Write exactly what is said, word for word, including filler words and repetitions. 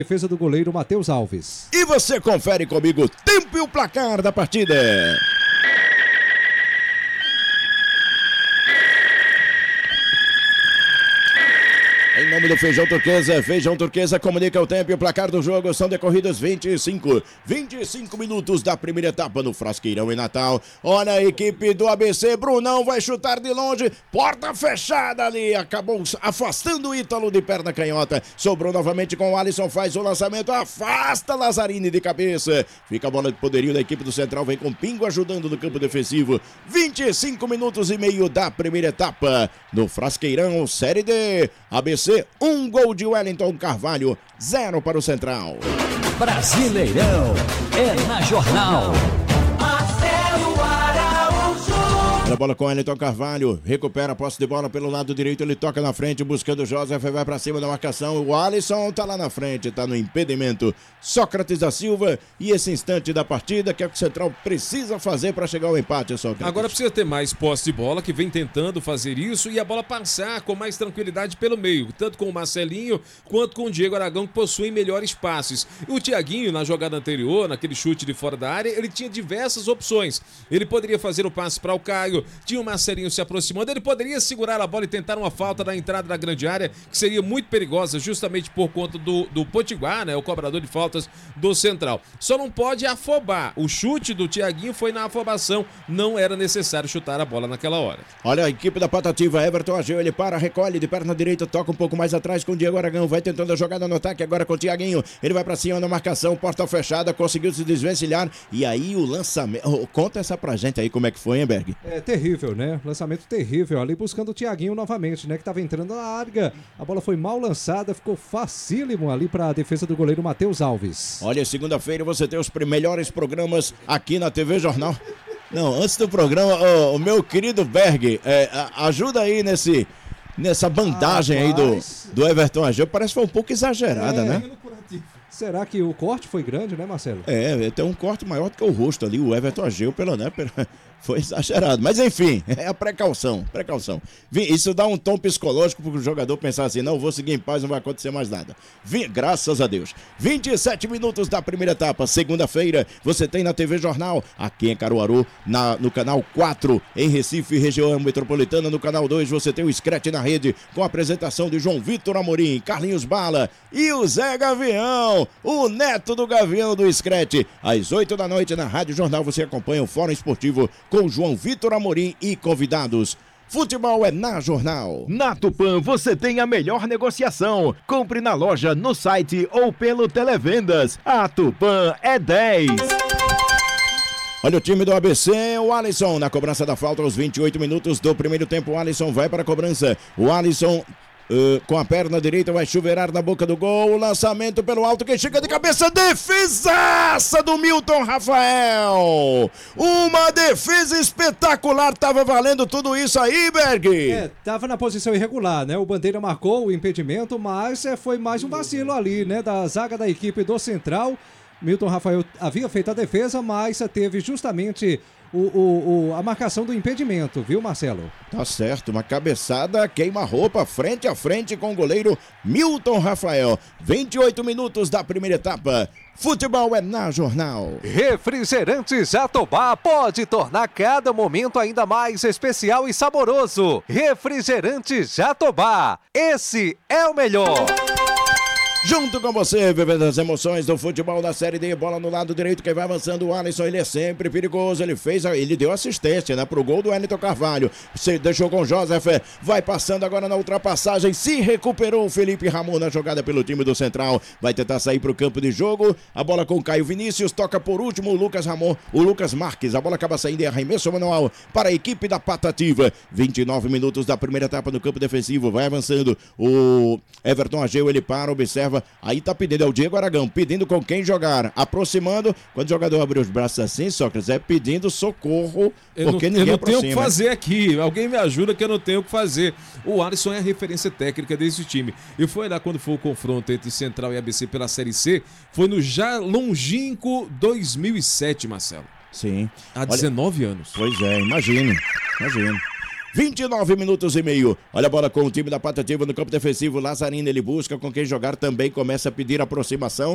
Defesa do goleiro Matheus Alves. E você confere comigo o tempo e o placar da partida. Em nome do Feijão Turquesa, Feijão Turquesa comunica o tempo e o placar do jogo. São decorridos vinte e cinco, vinte e cinco minutos da primeira etapa no Frasqueirão em Natal. Olha a equipe do A B C, Brunão vai chutar de longe, porta fechada ali, acabou afastando o Ítalo de perna canhota. Sobrou novamente com o Alisson, faz o lançamento, afasta Lazzarini de cabeça. Fica a bola de poderio da equipe do Central, vem com Pingo ajudando no campo defensivo. vinte e cinco minutos e meio da primeira etapa no Frasqueirão, Série D. A B C, um gol de Wellington Carvalho, zero para o Central. Brasileirão é na Jornal. A bola com Wellington Carvalho, recupera a posse de bola pelo lado direito, ele toca na frente, buscando o Joseph, vai pra cima da marcação, o Alisson tá lá na frente, tá no impedimento. Sócrates da Silva, e esse instante da partida que é o que o Central precisa fazer para chegar ao empate, Sócrates. Agora precisa ter mais posse de bola, que vem tentando fazer isso, e a bola passar com mais tranquilidade pelo meio, tanto com o Marcelinho quanto com o Diego Aragão, que possuem melhores passes. E o Thiaguinho, na jogada anterior, naquele chute de fora da área, ele tinha diversas opções. Ele poderia fazer o passe para o Caio, tinha o Marcelinho se aproximando, ele poderia segurar a bola e tentar uma falta na entrada da grande área, que seria muito perigosa, justamente por conta do, do Potiguar, né, o cobrador de faltas do Central. Só não pode afobar. O chute do Thiaguinho foi na afobação, não era necessário chutar a bola naquela hora. Olha a equipe da Patativa, Everton Ageu, ele para, recolhe de perna direita, toca um pouco mais atrás com o Diego Aragão, vai tentando a jogada no ataque agora com o Thiaguinho, ele vai pra cima na marcação, porta fechada, conseguiu se desvencilhar, e aí o lançamento, oh, conta essa pra gente aí como é que foi, hein, Berg? É terrível, né? Lançamento terrível ali, buscando o Thiaguinho novamente, né? Que tava entrando na área. A bola foi mal lançada, ficou facílimo ali para a defesa do goleiro Matheus Alves. Olha, segunda-feira você tem os melhores programas aqui na T V Jornal. Não, antes do programa, oh, o meu querido Berg, é, ajuda aí nesse, nessa bandagem ah, aí do, do Everton Ageu. Parece que foi um pouco exagerada, é, né? Será que o corte foi grande, né, Marcelo? É, tem um corte maior do que o rosto ali, o Everton Ageu, pelo, né, pelo, foi exagerado. Mas enfim, é a precaução, precaução. Isso dá um tom psicológico para o jogador pensar assim, não, vou seguir em paz, não vai acontecer mais nada. Vim, graças a Deus. vinte e sete minutos da primeira etapa, segunda-feira, você tem na T V Jornal, aqui em Caruaru, na, no canal quatro, em Recife, região metropolitana, no canal dois, você tem o Scratch na rede, com a apresentação de João Vitor Amorim, Carlinhos Bala e o Zé Gavião, o neto do Gavião do Scratch. Às oito da noite na Rádio Jornal você acompanha o Fórum Esportivo com João Vitor Amorim e convidados. Futebol é na Jornal. Na Tupã você tem a melhor negociação. Compre na loja, no site ou pelo Televendas. A Tupã é dez. Olha o time do A B C, o Alisson na cobrança da falta aos vinte e oito minutos do primeiro tempo. O Alisson vai para a cobrança. O Alisson Uh, com a perna direita vai chuveirar na boca do gol, o lançamento pelo alto, quem chega de cabeça, defesaça do Milton Rafael, uma defesa espetacular, tava valendo tudo isso aí, Berg? É, tava na posição irregular, né, o Bandeira marcou o impedimento, mas é, foi mais um vacilo ali, né, da zaga da equipe do Central. Milton Rafael havia feito a defesa, mas teve justamente o, o, o, a marcação do impedimento, viu, Marcelo? Tá certo, uma cabeçada queima-roupa frente a frente com o goleiro Milton Rafael. vinte e oito minutos da primeira etapa. Futebol é na Jornal. Refrigerante Jatobá pode tornar cada momento ainda mais especial e saboroso. Refrigerante Jatobá, esse é o melhor. Junto com você, vivendo as emoções do futebol da Série D, bola no lado direito, quem vai avançando, o Alisson, ele é sempre perigoso, ele fez, ele deu assistência, né, pro gol do Wellington Carvalho, você deixou com o Joseph, vai passando agora na ultrapassagem, se recuperou o Felipe Ramon na jogada pelo time do Central, vai tentar sair pro campo de jogo, a bola com o Caio Vinícius, toca por último o Lucas Ramon, o Lucas Marques, a bola acaba saindo em arremesso manual para a equipe da Patativa, vinte e nove minutos da primeira etapa no campo defensivo, vai avançando, o Everton Ageu, ele para, observa, aí tá pedindo, é o Diego Aragão, pedindo com quem jogar, aproximando, quando o jogador abre os braços assim, Sócrates, é pedindo socorro, eu porque não, ninguém eu não aproxima. tenho o que fazer aqui, alguém me ajuda que eu não tenho o que fazer. O Alisson é a referência técnica desse time, e foi lá quando foi o confronto entre Central e A B C pela Série C, foi no já longínquo dois mil e sete, Marcelo. Sim. Há dezenove Olha, anos. Pois é, imagine, imagine. vinte e nove minutos e meio. Olha a bola com o time da Patativa no campo defensivo. Lazarino, ele busca com quem jogar também, começa a pedir aproximação.